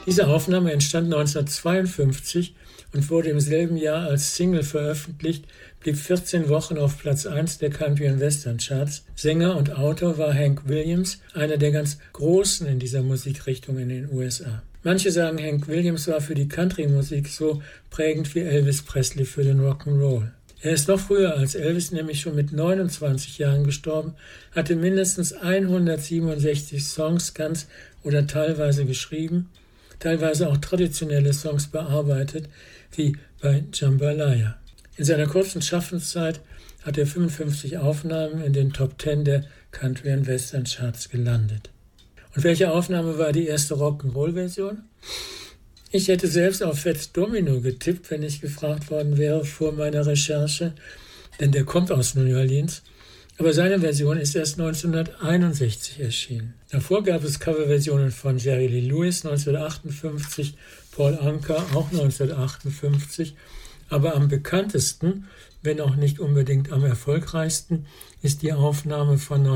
Diese Aufnahme entstand 1952 und wurde im selben Jahr als Single veröffentlicht, blieb 14 Wochen auf Platz 1 der Country and Western Charts. Sänger und Autor war Hank Williams, einer der ganz Großen in dieser Musikrichtung in den USA. Manche sagen, Hank Williams war für die Country-Musik so prägend wie Elvis Presley für den Rock'n'Roll. Er ist noch früher als Elvis, nämlich schon mit 29 Jahren gestorben, hatte mindestens 167 Songs ganz oder teilweise geschrieben, teilweise auch traditionelle Songs bearbeitet, wie bei Jambalaya. In seiner kurzen Schaffenszeit hat er 55 Aufnahmen in den Top 10 der Country and Western Charts gelandet. Und welche Aufnahme war die erste Rock'n'Roll-Version? Ich hätte selbst auf Fats Domino getippt, wenn ich gefragt worden wäre vor meiner Recherche, denn der kommt aus New Orleans. Aber seine Version ist erst 1961 erschienen. Davor gab es Coverversionen von Jerry Lee Lewis 1958, Paul Anka auch 1958. Aber am bekanntesten, wenn auch nicht unbedingt am erfolgreichsten, ist die Aufnahme von